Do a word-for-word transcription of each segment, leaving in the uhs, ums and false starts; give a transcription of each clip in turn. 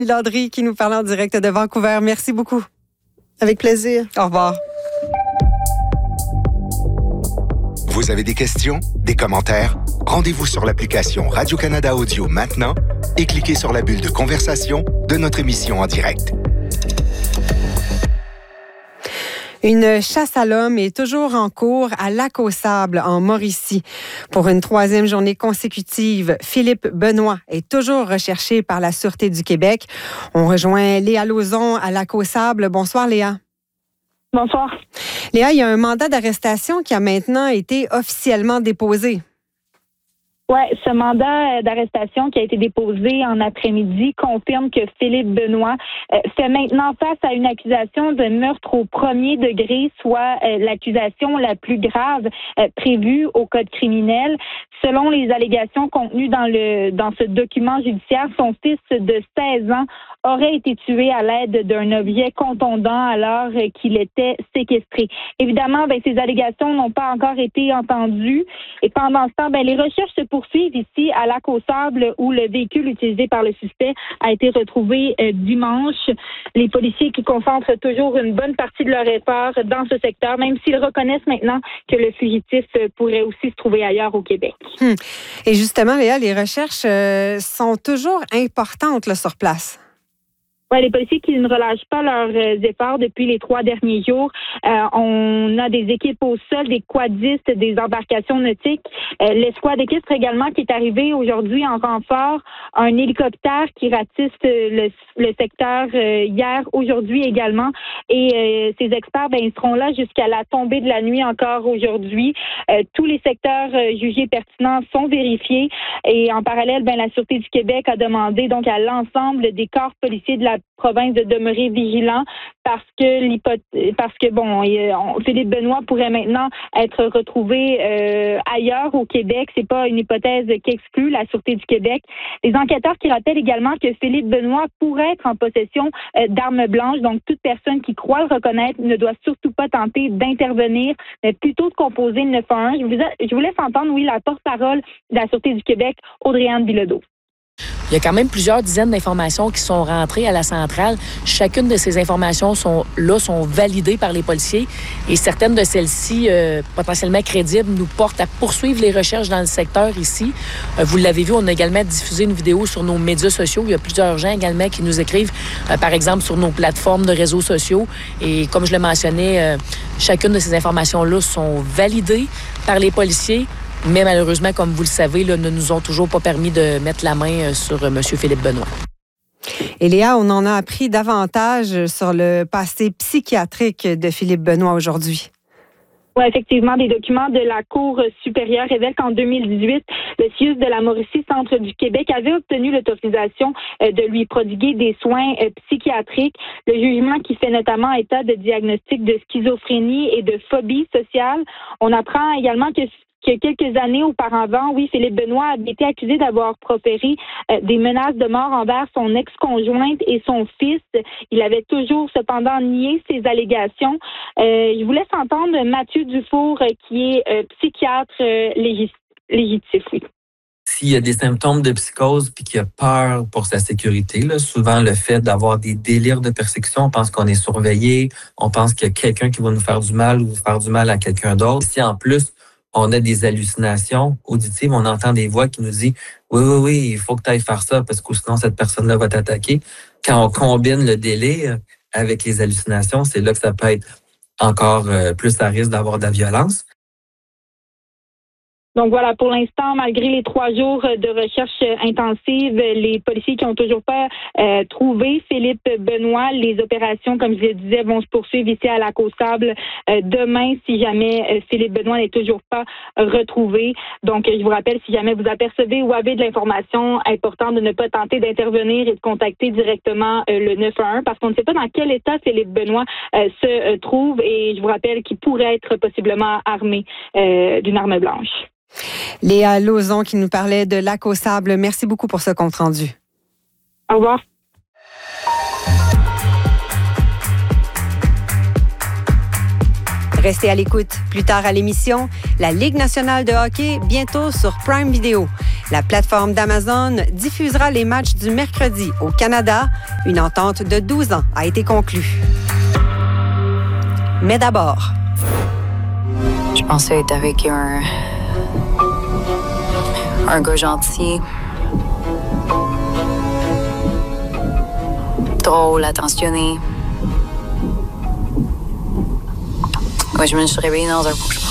Landry qui nous parle en direct de Vancouver. Merci beaucoup. Avec plaisir. Au revoir. Vous avez des questions, des commentaires? Rendez-vous sur l'application Radio-Canada Audio maintenant et cliquez sur la bulle de conversation de notre émission en direct. Une chasse à l'homme est toujours en cours à Lac-aux-Sables, en Mauricie. Pour une troisième journée consécutive, Philippe Benoît est toujours recherché par la Sûreté du Québec. On rejoint Léa Lauzon à Lac-aux-Sables. Bonsoir, Léa. Bonsoir. Léa, il y a un mandat d'arrestation qui a maintenant été officiellement déposé. Oui, ce mandat d'arrestation qui a été déposé en après-midi confirme que Philippe Benoît euh, fait maintenant face à une accusation de meurtre au premier degré, soit euh, l'accusation la plus grave euh, prévue au Code criminel. Selon les allégations contenues dans le dans ce document judiciaire, son fils de seize ans aurait été tué à l'aide d'un objet contondant alors qu'il était séquestré. Évidemment, ben, ces allégations n'ont pas encore été entendues et pendant ce temps, ben, les recherches se poursuivent ici à Lac-aux-Sables où le véhicule utilisé par le suspect a été retrouvé euh, dimanche. Les policiers qui concentrent toujours une bonne partie de leur effort dans ce secteur, même s'ils reconnaissent maintenant que le fugitif pourrait aussi se trouver ailleurs au Québec. Hum. Et justement, Léa, les recherches euh, sont toujours importantes là, sur place. Ouais, les policiers qui ne relâchent pas leurs euh, efforts depuis les trois derniers jours. Euh, on a des équipes au sol, des quadistes, des embarcations nautiques. Euh, l'escouade équestre également qui est arrivée aujourd'hui en renfort. Un hélicoptère qui ratisse le, le secteur euh, hier, aujourd'hui également. Et euh, ces experts, ben, ils seront là jusqu'à la tombée de la nuit encore aujourd'hui. Euh, tous les secteurs euh, jugés pertinents sont vérifiés. Et en parallèle, ben, la Sûreté du Québec a demandé donc à l'ensemble des corps policiers de la province de demeurer vigilants parce que l'hypothèse, parce que bon, Philippe Benoît pourrait maintenant être retrouvé euh, ailleurs au Québec. C'est pas une hypothèse qu'exclut la Sûreté du Québec. Les enquêteurs qui rappellent également que Philippe Benoît pourrait être en possession euh, d'armes blanches. Donc toute personne qui croit le reconnaître ne doit surtout pas tenter d'intervenir, mais plutôt de composer le neuf un un. Je vous, je vous laisse entendre, oui, la porte-parole de la Sûreté du Québec, Audrey-Anne Bilodeau. Il y a quand même plusieurs dizaines d'informations qui sont rentrées à la centrale. Chacune de ces informations sont là, sont validées par les policiers et certaines de celles-ci, euh, potentiellement crédibles, nous portent à poursuivre les recherches dans le secteur ici. Euh, vous l'avez vu, on a également diffusé une vidéo sur nos médias sociaux. Il y a plusieurs gens également qui nous écrivent, euh, par exemple, sur nos plateformes de réseaux sociaux. Et comme je le mentionnais, euh, chacune de ces informations-là sont validées par les policiers. Mais malheureusement, comme vous le savez, là, ne nous ont toujours pas permis de mettre la main sur M. Philippe Benoît. Et Léa, on en a appris davantage sur le passé psychiatrique de Philippe Benoît aujourd'hui. Oui, effectivement, des documents de la Cour supérieure révèlent qu'en deux mille dix-huit, le C I U S de la Mauricie, Centre du Québec, avait obtenu l'autorisation de lui prodiguer des soins psychiatriques. Le jugement qui fait notamment état de diagnostic de schizophrénie et de phobie sociale. On apprend également que que quelques années auparavant, oui, Philippe Benoît avait été accusé d'avoir proféré euh, des menaces de mort envers son ex-conjointe et son fils. Il avait toujours cependant nié ces allégations. Euh, je vous laisse entendre Mathieu Dufour, euh, qui est euh, psychiatre euh, légis- légitif, oui. S'il y a des symptômes de psychose puis qu'il y a peur pour sa sécurité, là, souvent le fait d'avoir des délires de persécution, on pense qu'on est surveillé, on pense qu'il y a quelqu'un qui va nous faire du mal ou faire du mal à quelqu'un d'autre. Si en plus, on a des hallucinations auditives, on entend des voix qui nous disent « Oui, oui, oui, il faut que tu ailles faire ça parce que sinon cette personne-là va t'attaquer ». Quand on combine le délire avec les hallucinations, c'est là que ça peut être encore plus à risque d'avoir de la violence. Donc voilà, pour l'instant, malgré les trois jours de recherche intensive, les policiers qui n'ont toujours pas euh, trouvé Philippe Benoît, les opérations, comme je le disais, vont se poursuivre ici à Lac-aux-Sables euh, demain si jamais euh, Philippe Benoît n'est toujours pas retrouvé. Donc, je vous rappelle, si jamais vous apercevez ou avez de l'information, important de ne pas tenter d'intervenir et de contacter directement euh, le neuf un un parce qu'on ne sait pas dans quel état Philippe Benoît euh, se euh, trouve et je vous rappelle qu'il pourrait être possiblement armé euh, d'une arme blanche. Léa Lauzon qui nous parlait de Lac-aux-Sables. Merci beaucoup pour ce compte-rendu. Au revoir. Restez à l'écoute. Plus tard à l'émission, la Ligue nationale de hockey, bientôt sur Prime Video. La plateforme d'Amazon diffusera les matchs du mercredi au Canada. Une entente de douze ans a été conclue. Mais d'abord... Je pensais être avec un... un gars gentil. Drôle, attentionné. Ouais, je me suis réveillée dans un cauchemar.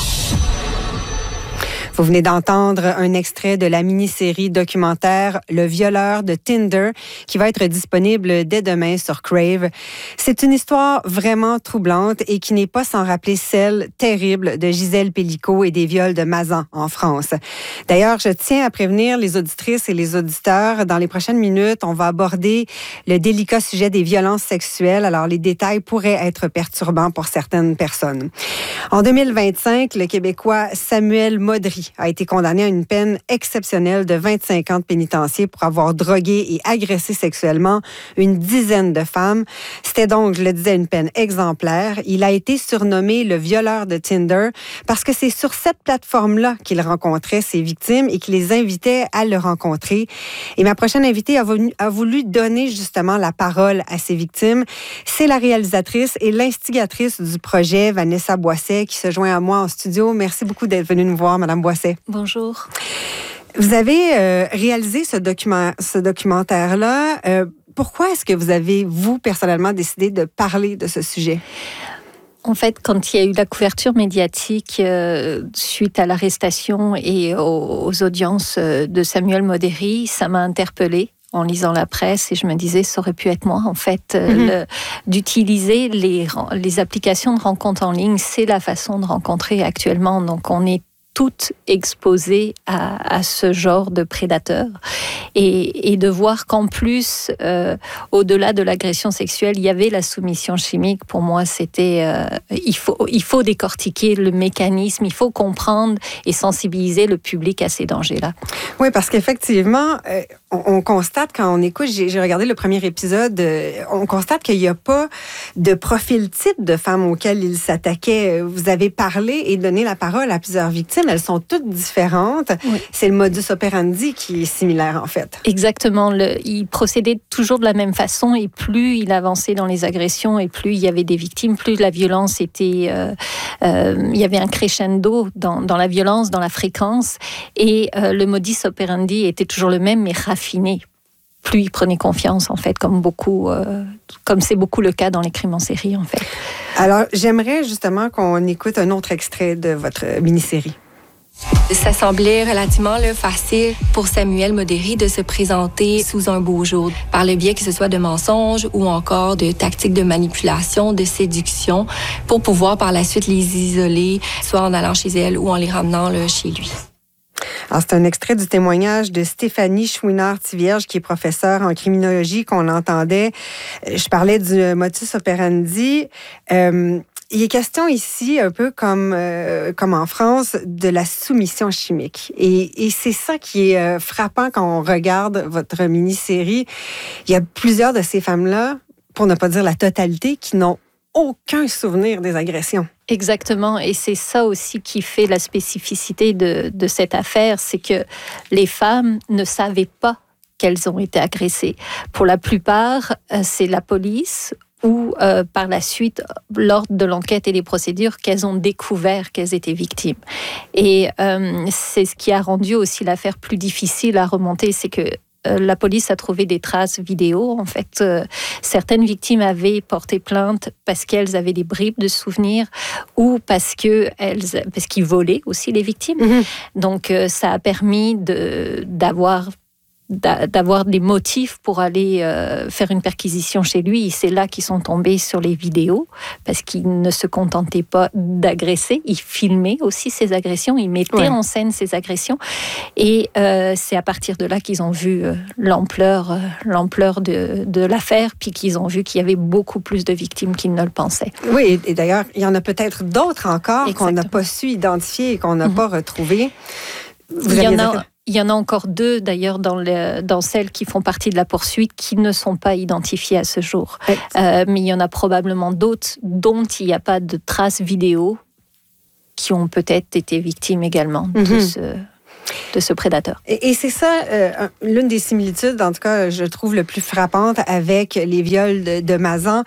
Vous venez d'entendre un extrait de la mini-série documentaire Le violeur de Tinder qui va être disponible dès demain sur Crave. C'est une histoire vraiment troublante et qui n'est pas sans rappeler celle terrible de Gisèle Pelicot et des viols de Mazan en France. D'ailleurs, je tiens à prévenir les auditrices et les auditeurs. Dans les prochaines minutes, on va aborder le délicat sujet des violences sexuelles. Alors, les détails pourraient être perturbants pour certaines personnes. En deux mille vingt-cinq, le Québécois Samuel Modry a été condamné à une peine exceptionnelle de vingt-cinq ans de pénitencier pour avoir drogué et agressé sexuellement une dizaine de femmes. C'était donc, je le disais, une peine exemplaire. Il a été surnommé le violeur de Tinder parce que c'est sur cette plateforme-là qu'il rencontrait ses victimes et qu'il les invitait à le rencontrer. Et ma prochaine invitée a voulu, a voulu donner justement la parole à ses victimes. C'est la réalisatrice et l'instigatrice du projet, Vanessa Boisset, qui se joint à moi en studio. Merci beaucoup d'être venue nous voir, Madame Boisset. Bonjour. Vous avez euh, réalisé ce, document, ce documentaire-là. Euh, pourquoi est-ce que vous avez, vous, personnellement, décidé de parler de ce sujet? En fait, quand il y a eu la couverture médiatique euh, suite à l'arrestation et aux, aux audiences de Samuel Modry, ça m'a interpellée en lisant la presse et je me disais, ça aurait pu être moi, en fait. Mm-hmm. le, d'utiliser les, les applications de rencontres en ligne, c'est la façon de rencontrer actuellement. Donc, on est toutes exposées à, à ce genre de prédateurs et, et de voir qu'en plus, euh, au-delà de l'agression sexuelle, il y avait la soumission chimique. Pour moi, c'était euh, il faut il faut décortiquer le mécanisme, il faut comprendre et sensibiliser le public à ces dangers-là. Oui, parce qu'effectivement, euh, on, on constate quand on écoute, j'ai, j'ai regardé le premier épisode, euh, on constate qu'il n'y a pas de profil type de femmes auxquelles il s'attaquait. Vous avez parlé et donné la parole à plusieurs victimes. Elles sont toutes différentes. Oui. C'est le modus operandi qui est similaire, en fait. Exactement. Le, il procédait toujours de la même façon et plus il avançait dans les agressions et plus il y avait des victimes, plus la violence était... Euh, euh, il y avait un crescendo dans, dans la violence, dans la fréquence et euh, le modus operandi était toujours le même, mais raffiné. Plus il prenait confiance, en fait, comme beaucoup, euh, comme c'est beaucoup le cas dans les crimes en série, en fait. Alors, j'aimerais justement qu'on écoute un autre extrait de votre mini-série. Ça semblait relativement là, facile pour Samuel Modry de se présenter sous un beau jour, par le biais que ce soit de mensonges ou encore de tactiques de manipulation, de séduction, pour pouvoir par la suite les isoler, soit en allant chez elle ou en les ramenant là, chez lui. Alors, c'est un extrait du témoignage de Stéphanie Chouinard-Tivierge, qui est professeure en criminologie, qu'on entendait. Je parlais du modus operandi. Euh, il est question ici, un peu comme, euh, comme en France, de la soumission chimique. Et, et c'est ça qui est euh, frappant quand on regarde votre mini-série. Il y a plusieurs de ces femmes-là, pour ne pas dire la totalité, qui n'ont aucun souvenir des agressions. Exactement, et c'est ça aussi qui fait la spécificité de, de cette affaire, c'est que les femmes ne savaient pas qu'elles ont été agressées. Pour la plupart, c'est la police ou euh, par la suite, lors de l'enquête et des procédures, qu'elles ont découvert qu'elles étaient victimes. Et euh, c'est ce qui a rendu aussi l'affaire plus difficile à remonter, c'est que Euh, la police a trouvé des traces vidéo. En fait, euh, certaines victimes avaient porté plainte parce qu'elles avaient des bribes de souvenirs ou parce que elles, parce qu'ils volaient aussi les victimes. Mm-hmm. Donc, euh, ça a permis de d'avoir d'avoir des motifs pour aller euh, faire une perquisition chez lui. Et c'est là qu'ils sont tombés sur les vidéos, parce qu'ils ne se contentaient pas d'agresser, ils filmaient aussi ces agressions, ils mettaient ouais. en scène ces agressions. Et euh, c'est à partir de là qu'ils ont vu euh, l'ampleur, euh, l'ampleur de, de l'affaire, puis qu'ils ont vu qu'il y avait beaucoup plus de victimes qu'ils ne le pensaient. Oui, et d'ailleurs, il y en a peut-être d'autres encore Exactement. qu'on n'a pas su identifier et qu'on n'a mm-hmm. pas retrouvées. Vous il y en a... Il y en a encore deux, d'ailleurs, dans, le, dans celles qui font partie de la poursuite, qui ne sont pas identifiées à ce jour. Euh, mais il y en a probablement d'autres dont il n'y a pas de traces vidéo qui ont peut-être été victimes également mm-hmm. de ce... de ce prédateur. Et, et c'est ça, euh, l'une des similitudes, en tout cas, je trouve le plus frappante avec les viols de, de Mazan.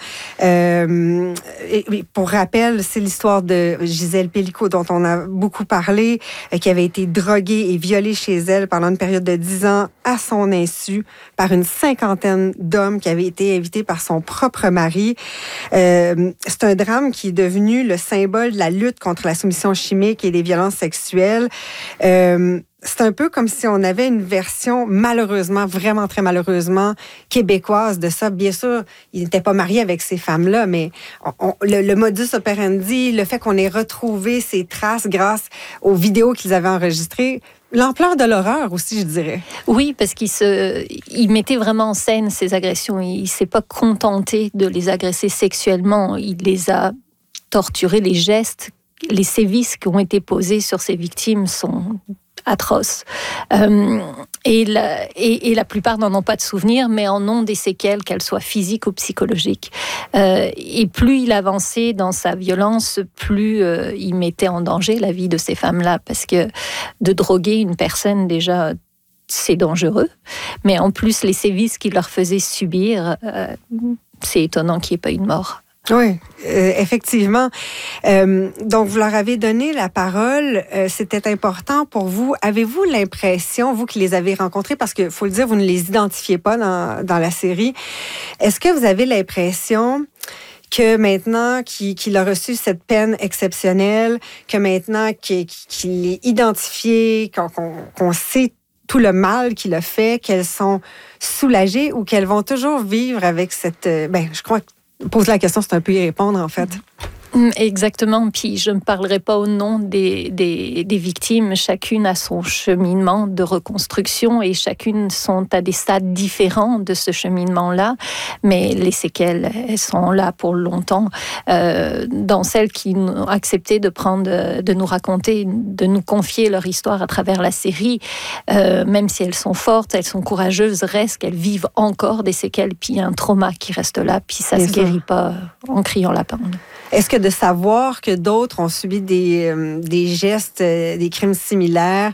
Euh, et, et pour rappel, c'est l'histoire de Gisèle Pélicaud, dont on a beaucoup parlé, euh, qui avait été droguée et violée chez elle pendant une période de dix ans à son insu par une cinquantaine d'hommes qui avaient été invités par son propre mari. Euh, c'est un drame qui est devenu le symbole de la lutte contre la soumission chimique et les violences sexuelles. Euh, c'est un peu comme si on avait une version, malheureusement, vraiment très malheureusement, québécoise de ça. Bien sûr, il n'était pas marié avec ces femmes-là, mais on, on, le, le modus operandi, le fait qu'on ait retrouvé ces traces grâce aux vidéos qu'ils avaient enregistrées, l'ampleur de l'horreur aussi, je dirais. Oui, parce qu'il se, il mettait vraiment en scène ces agressions. Il ne s'est pas contenté de les agresser sexuellement. Il les a torturés. Les gestes, les sévices qui ont été posés sur ces victimes sont atroces. Euh, et, la, et, et la plupart n'en ont pas de souvenirs, mais en ont des séquelles, qu'elles soient physiques ou psychologiques. Euh, et plus il avançait dans sa violence, plus euh, il mettait en danger la vie de ces femmes-là, parce que de droguer une personne, déjà, c'est dangereux, mais en plus, les sévices qu'il leur faisait subir, euh, c'est étonnant qu'il n'y ait pas eu de mort. Oui, euh, effectivement. Euh, donc, vous leur avez donné la parole. Euh, c'était important pour vous. Avez-vous l'impression, vous qui les avez rencontrés, parce qu'il faut le dire, vous ne les identifiez pas dans, dans la série, est-ce que vous avez l'impression que maintenant qu'il, qu'il a reçu cette peine exceptionnelle, que maintenant qu'il, qu'il est identifié, qu'on, qu'on, qu'on sait tout le mal qu'il a fait, qu'elles sont soulagées ou qu'elles vont toujours vivre avec cette... Ben, je crois que pose la question, c'est un peu y répondre, en fait. Exactement. Puis je ne parlerai pas au nom des, des, des victimes. Chacune a son cheminement de reconstruction et chacune sont à des stades différents de ce cheminement-là. Mais les séquelles, elles sont là pour longtemps. Euh, dans celles qui ont accepté de prendre, de nous raconter, de nous confier leur histoire à travers la série, euh, même si elles sont fortes, elles sont courageuses, reste qu'elles vivent encore des séquelles. Puis il y a un trauma qui reste là. Puis ça ne se guérit pas en criant la pende. Est-ce que de savoir que d'autres ont subi des, euh, des gestes, euh, des crimes similaires,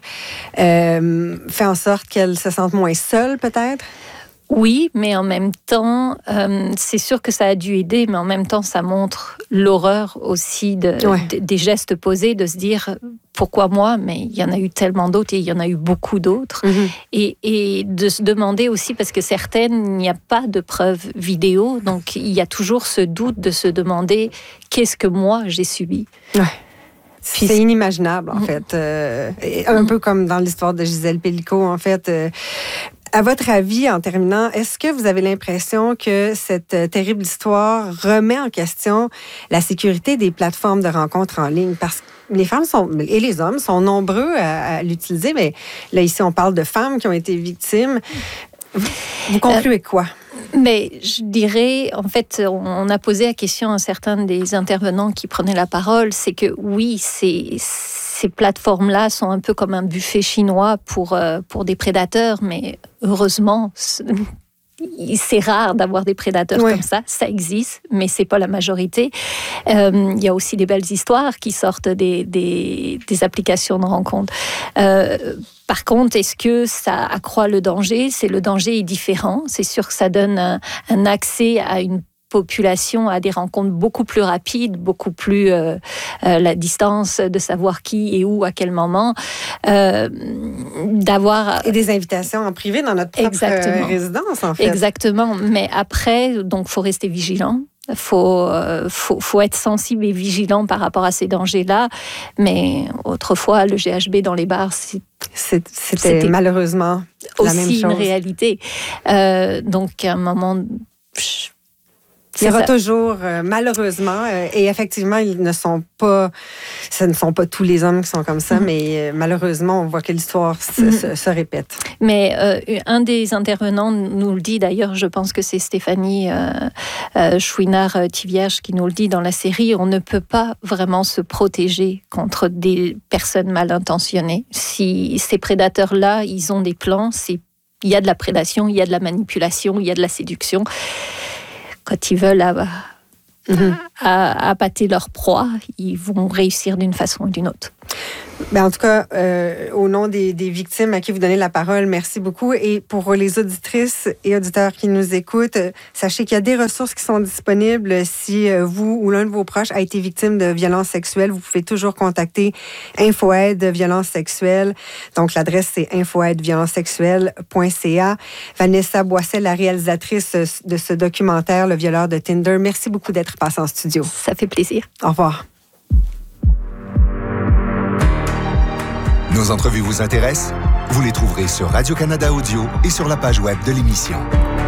euh, fait en sorte qu'elles se sentent moins seules, peut-être? Oui, mais en même temps, euh, c'est sûr que ça a dû aider, mais en même temps, ça montre l'horreur aussi de, ouais. de, des gestes posés, de se dire pourquoi moi, mais il y en a eu tellement d'autres et il y en a eu beaucoup d'autres. Mm-hmm. Et, et de se demander aussi, parce que certaines, il n'y a pas de preuves vidéo, donc il y a toujours ce doute de se demander qu'est-ce que moi j'ai subi. Ouais. Puis, c'est inimaginable, en mmh. fait. Euh, un mmh. peu comme dans l'histoire de Gisèle Pélicaud, en fait. Euh, à votre avis, en terminant, est-ce que vous avez l'impression que cette euh, terrible histoire remet en question la sécurité des plateformes de rencontres en ligne? Parce que les femmes sont, et les hommes sont nombreux à, à l'utiliser, mais là, ici, on parle de femmes qui ont été victimes. Vous, vous concluez euh... quoi? Mais je dirais, en fait, on a posé la question à certains des intervenants qui prenaient la parole, c'est que oui, ces, ces plateformes-là sont un peu comme un buffet chinois pour, euh, pour des prédateurs, mais heureusement, c'est rare d'avoir des prédateurs oui. comme ça, ça existe, mais c'est pas la majorité. Euh, il y a aussi des belles histoires qui sortent des, des, des applications de rencontres. Euh, Par contre, est-ce que ça accroît le danger? C'est le danger est différent. C'est sûr que ça donne un, un accès à une population, à des rencontres beaucoup plus rapides, beaucoup plus euh, euh, la distance de savoir qui et où, à quel moment, euh, d'avoir... Et des invitations en privé dans notre propre Exactement. résidence, en fait. Exactement. Mais après, donc, il faut rester vigilant. Il faut, euh, faut, faut être sensible et vigilant par rapport à ces dangers-là. Mais autrefois, le G H B dans les bars, c'est, c'est, c'était, c'était malheureusement la même chose. Aussi une réalité. Euh, donc, à un moment... Il y aura ça. toujours, euh, malheureusement, euh, et effectivement, ils ne sont pas, ce ne sont pas tous les hommes qui sont comme ça, mm-hmm. mais euh, malheureusement, on voit que l'histoire se, mm-hmm. se, se répète. Mais euh, un des intervenants nous le dit, d'ailleurs, je pense que c'est Stéphanie euh, euh, Chouinard-Tivierge qui nous le dit dans la série, on ne peut pas vraiment se protéger contre des personnes mal intentionnées. Si ces prédateurs-là, ils ont des plans, c'est, il y a de la prédation, il y a de la manipulation, il y a de la séduction. Quand ils veulent à, mm-hmm. à, à appâter leur proie, ils vont réussir d'une façon ou d'une autre. Bien, en tout cas, euh, au nom des, des victimes à qui vous donnez la parole, merci beaucoup. Et pour les auditrices et auditeurs qui nous écoutent, sachez qu'il y a des ressources qui sont disponibles. Si vous ou l'un de vos proches a été victime de violences sexuelles, vous pouvez toujours contacter InfoAide Violences Sexuelles. Donc, l'adresse, c'est infoaide violences sexuelles point c a. Vanessa Boisset, la réalisatrice de ce documentaire, Le violeur de Tinder, merci beaucoup d'être passée en studio. Ça fait plaisir. Au revoir. Nos entrevues vous intéressent? Vous les trouverez sur Radio-Canada Audio et sur la page web de l'émission.